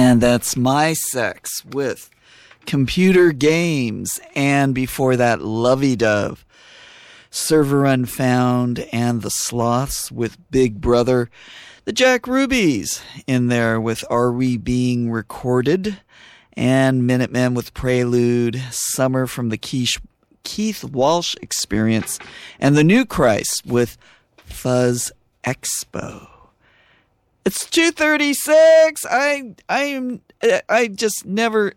And that's My Sex with Computer Games. And before that, Lovey Dove, Server Unfound, and The Sloths with Big Brother. The Jack Rubies in there with Are We Being Recorded? And Minutemen with Prelude, Summer from the Keith Walsh Experience, and The New Christ with Fuzz Expo. It's 2:36. I just never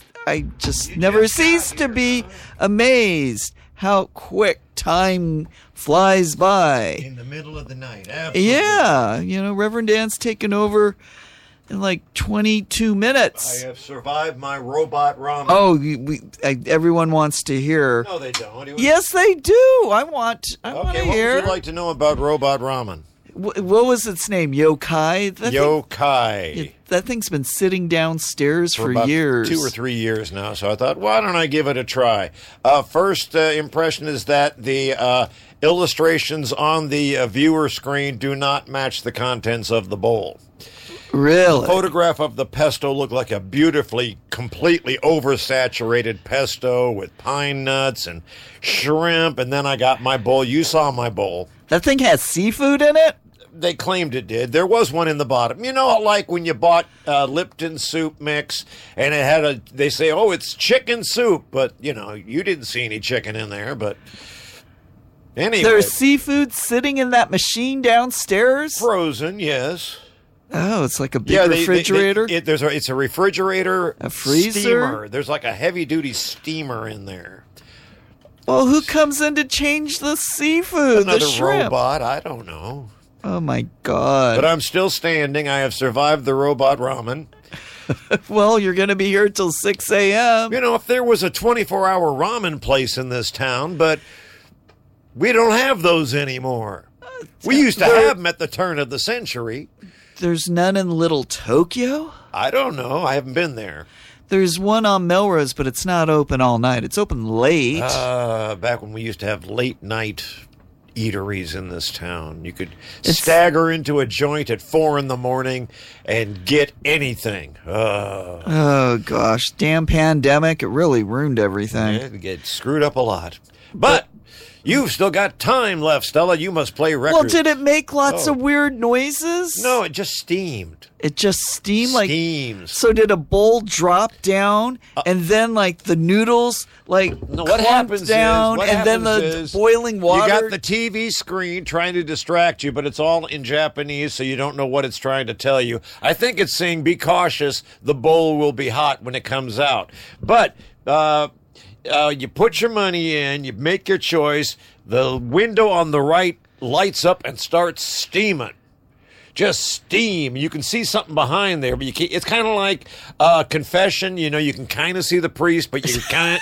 cease to be amazed how quick time flies by. In the middle of the night, absolutely. Yeah, Reverend Dan's taken over in like 22 minutes. I have survived my robot ramen. Oh, everyone wants to hear. No, they don't. Yes, they do. I want to hear. What would you like to know about robot ramen? What was its name? Yokai? Yokai. That thing's been sitting downstairs for about years. 2 or 3 years now. So I thought, why don't I give it a try? First impression is that the illustrations on the viewer screen do not match the contents of the bowl. Really? The photograph of the pesto looked like a beautifully, completely oversaturated pesto with pine nuts and shrimp. And then I got my bowl. You saw my bowl. That thing has seafood in it? They claimed it did. There was one in the bottom. Like when you bought Lipton soup mix and it had they say, oh, it's chicken soup. But, you didn't see any chicken in there. But anyway. There's seafood sitting in that machine downstairs? Frozen, yes. Oh, it's like a big refrigerator? It's a refrigerator. A freezer? Steamer. There's like a heavy-duty steamer in there. Well, who comes in to change the seafood? Another the shrimp? robot. I don't know. Oh, my God. But I'm still standing. I have survived the robot ramen. Well, you're going to be here till 6 a.m. If there was a 24-hour ramen place in this town, but we don't have those anymore. We used to have them at the turn of the century. There's none in Little Tokyo? I don't know. I haven't been there. There's one on Melrose, but it's not open all night. It's open late. Back when we used to have late night eateries in this town. You could stagger into a joint at 4 a.m. and get anything. Oh, gosh. Damn pandemic. It really ruined everything. Yeah, it get screwed up a lot. But you've still got time left, Stella. You must play records. Well, did it make lots of weird noises? No, it just steamed. It just steamed? Steams. So did a bowl drop down and then the noodles no, what happens down is, and then the boiling water? You got the TV screen trying to distract you, but it's all in Japanese, so you don't know what it's trying to tell you. I think it's saying, be cautious, the bowl will be hot when it comes out. But you put your money in, you make your choice, the window on the right lights up and starts steaming. Just steam. You can see something behind there, but you can't. It's kind of like confession. You can kind of see the priest, but you can't.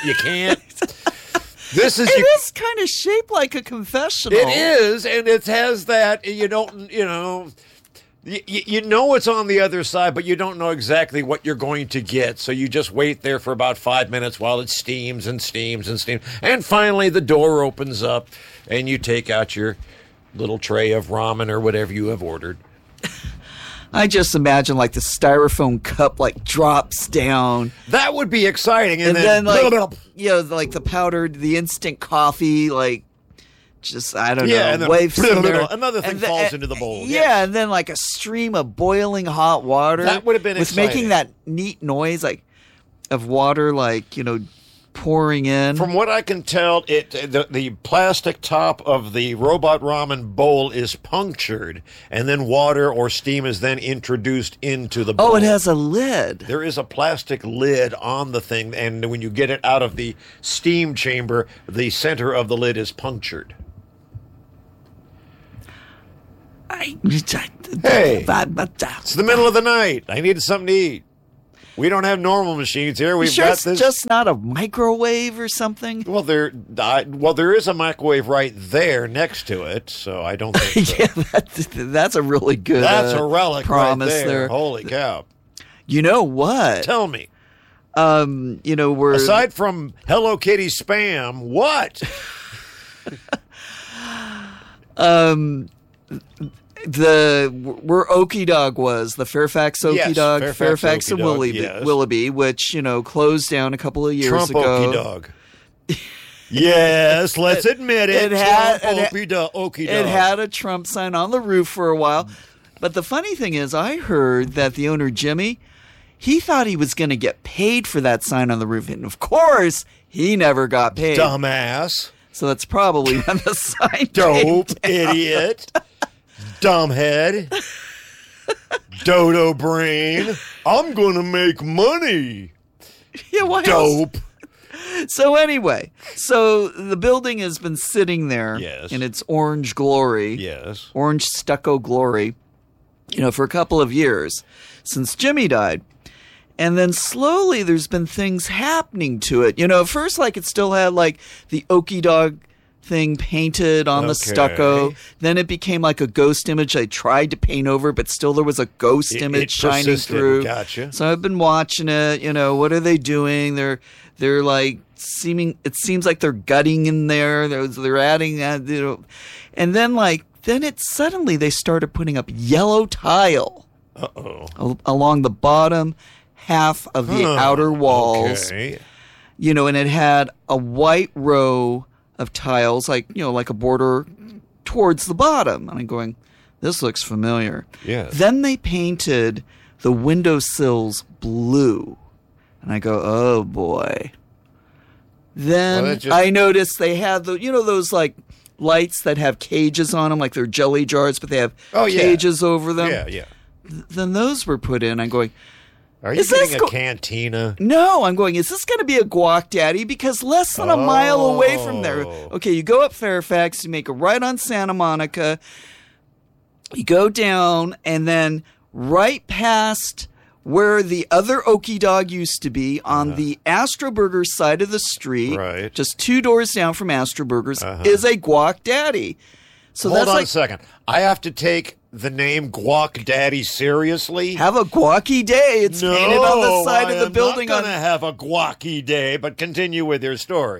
It is kind of shaped like a confessional. It is, and it has that. You don't. You know it's on the other side, but you don't know exactly what you're going to get. So you just wait there for about 5 minutes while it steams and steams and steams. And finally the door opens up and you take out your little tray of ramen or whatever you have ordered. I just imagine the styrofoam cup drops down. That would be exciting. And then the powdered, the instant coffee, just, I don't know, and then waves another thing falls into the bowl. Yeah, and then a stream of boiling hot water. That would have been exciting. Making that neat noise of water pouring in. From what I can tell, the plastic top of the robot ramen bowl is punctured, and then water or steam is then introduced into the bowl. Oh, it has a lid. There is a plastic lid on the thing, and when you get it out of the steam chamber, the center of the lid is punctured. Hey, it's the middle of the night. I needed something to eat. We don't have normal machines here. We've got this. It's just not a microwave or something? Well, there is a microwave right there next to it, so I don't think so. Yeah, that's a really good That's a relic promise right there. Holy cow. You know what? Tell me. We're... Aside from Hello Kitty spam, what? where Okie Dog was, the Fairfax Okie Yes, Dog, Fairfax and Okie Dog, yes. Willoughby, which, closed down a couple of years Trump ago. Okie Dog. Yes, let's admit it. Okie Dog. It had a Trump sign on the roof for a while. But the funny thing is, I heard that the owner, Jimmy, he thought he was going to get paid for that sign on the roof. And of course, he never got paid. Dumbass. So that's probably when the sign Dope came down. idiot. Dumbhead. Dodo brain. I'm going to make money. Yeah, why else? Dope. So anyway, the building has been sitting there Yes. in its orange glory. Yes. Orange stucco glory, for a couple of years since Jimmy died. And then slowly there's been things happening to it. At first, it still had the Okie Dog thing painted on the stucco. Then it became like a ghost image I tried to paint over, but still there was a ghost image shining persisted. through. Gotcha. So I've been watching it. What are they doing? They're it seems like they're gutting in there. They're adding that, and then it suddenly they started putting up yellow tile along the bottom half of the outer walls. Okay. And it had a white row of tiles, like a border towards the bottom. And I'm going, this looks familiar. Yes. Then they painted the windowsills blue. And I go, oh boy. Then I noticed they had those lights that have cages on them, like they're jelly jars, but they have cages over them. Yeah. Then those were put in. I'm going, are you getting a cantina? no, I'm going, is this going to be a Guac Daddy? Because less than a mile away from there. Okay, you go up Fairfax, you make a right on Santa Monica, you go down, and then right past where the other Okie Dog used to be on the Astro Burgers side of the street, right, just 2 doors down from Astro Burgers, is a Guac Daddy. So Hold that's on a second. I have to take the name Guac Daddy seriously? Have a guacky day. It's painted on the side of the building. I'm not going to have a guacky day, but continue with your story.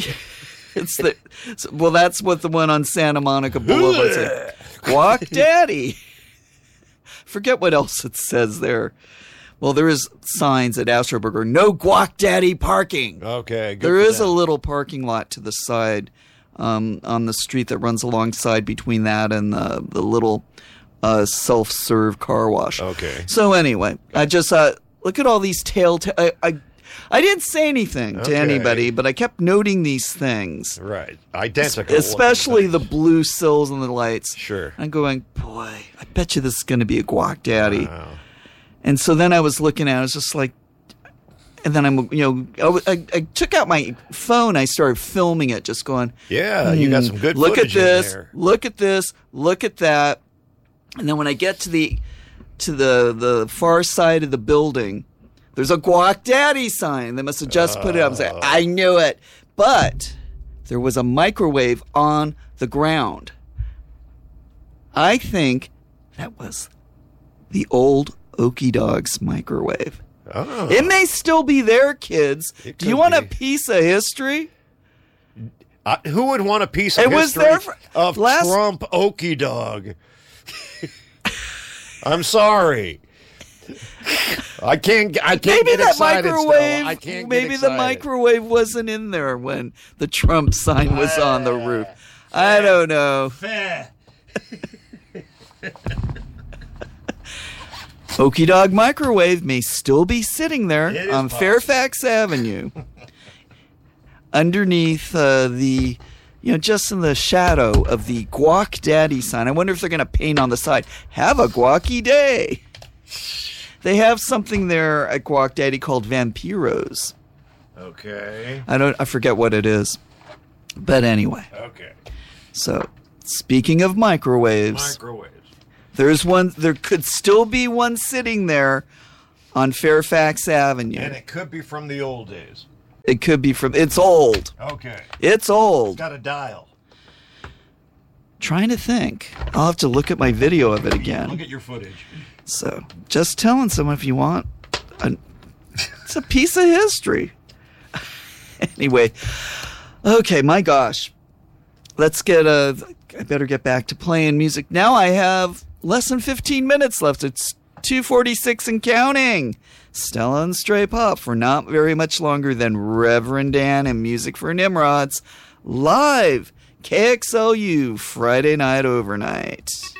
That's what the one on Santa Monica Boulevard said. Guac Daddy. Forget what else it says there. Well, there is signs at Astroburger, no Guac Daddy parking. Okay, good. There is a little parking lot to the side on the street that runs alongside between that and the little self-serve car wash. Okay. So anyway, I just look at all these I didn't say anything to anybody, but I kept noting these things. Right. Identical. Especially the blue sills and the lights. Sure. I'm going, boy, I bet you this is going to be a Guac Daddy. Wow. And so then I was looking at it, I was just like, and then I took out my phone, I started filming it, just going, yeah, you got some good look at footage in this, there. look at this, look at that. And then when I get to the far side of the building, there's a Guac Daddy sign. They must have just put it up. I was like, I knew it. But there was a microwave on the ground. I think that was the old Okie Dog's microwave. Oh. It may still be there, kids. Do you want a be. piece of history? Who would want a piece of It was history there of Trump Okie Dog? I'm sorry. I can't Maybe get that excited, microwave. Stella. I can't Maybe get the excited. microwave wasn't in there when the Trump sign was on the roof. I don't know. Fair. Okie Dog microwave may still be sitting there It is on possible. Fairfax Avenue, underneath just in the shadow of the Guac Daddy sign. I wonder if they're going to paint on the side, "Have a guacky day." They have something there at Guac Daddy called Vampiros. Okay. I forget what it is. But anyway, Okay. so speaking of microwaves, Microwaves. there could still be one sitting there on Fairfax Avenue. And it could be from the old days. It could be it's old. Okay. It's old. Got a dial. Trying to think. I'll have to look at my video of it Look again. at your footage. So, just telling someone if you want. It's a piece of history. Anyway. Okay, my gosh. I better get back to playing music. Now I have less than 15 minutes left. It's 2:46 and counting. Stella and Stray Pop for not very much longer than Reverend Dan and Music for Nimrods. Live, KXLU, Friday night overnight.